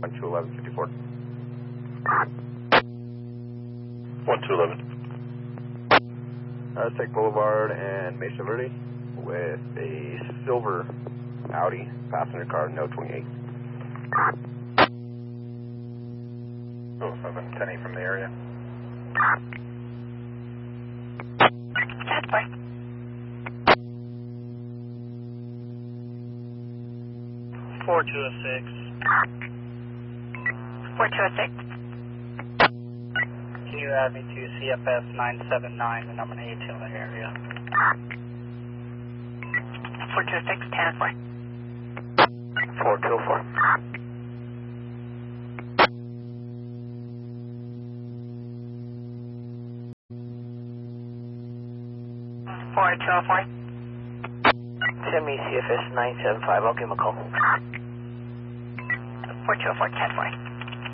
121154. 1211. Aztec Boulevard and Mesa Verde with a silver Audi passenger car, no 28. 207, 10 from the area. 4206. 4206. Can you add me to CFS 979, and I'm going to ATL the area. 4206, 10-4. 4204. 4204. Send me CFS 975, I'll give him a call. 4204, 10-4.